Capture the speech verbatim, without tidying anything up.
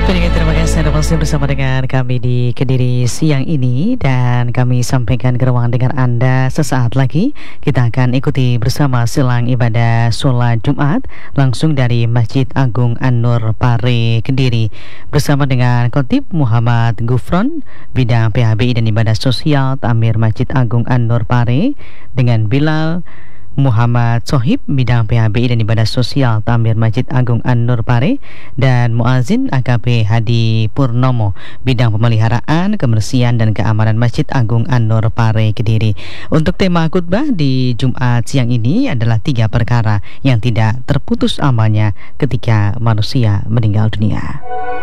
Baik, terima kasih Anda masih bersama dengan kami di Kediri siang ini, dan kami sampaikan ke ruang dengar Anda sesaat lagi. Kita akan ikuti bersama silang ibadah sholat Jumat langsung dari Masjid Agung An-Nur Pare Kediri bersama dengan Khotib Muhammad Gufron bidang P H B I dan ibadah sosial Takmir Masjid Agung An-Nur Pare, dengan Bilal Muhammad Sohib bidang P H B I dan ibadah sosial Takmir Masjid Agung An-Nur Pare, dan Muazin A K P Hadi Purnomo bidang pemeliharaan, kebersihan dan keamanan Masjid Agung An-Nur Pare Kediri. Untuk tema khutbah di Jumat siang ini adalah tiga perkara yang tidak terputus amalnya ketika manusia meninggal dunia.